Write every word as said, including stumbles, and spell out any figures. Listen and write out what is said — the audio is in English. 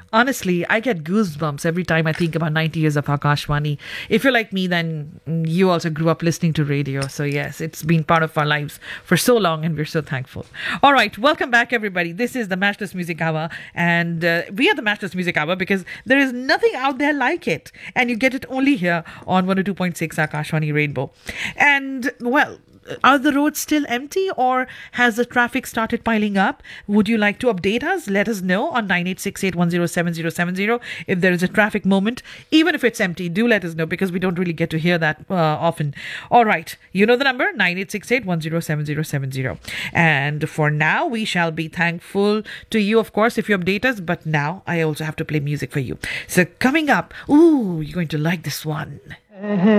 Honestly, I get goosebumps every time I think about ninety years of Akashvani. If you're like me, then mm, you also grew up listening to radio. So, yes, it's been part of our lives for so long, and we're so thankful. All right, welcome back, everybody. This is the Matchless Music Hour, and uh, we are the Matchless Music Hour because there is nothing out there like it, and you get it only here on one oh two point six Akashvani Rainbow. And, well, are the roads still empty or has the traffic started piling up? Would you like to update us? Let us know on nine eight six eight one zero seven zero seven zero if there is a traffic moment. Even if it's empty, do let us know because we don't really get to hear that uh, often. All right. You know the number, nine eight six eight one zero seven zero seven zero. And for now, we shall be thankful to you, of course, if you update us. But now I also have to play music for you. So coming up, ooh, you're going to like this one.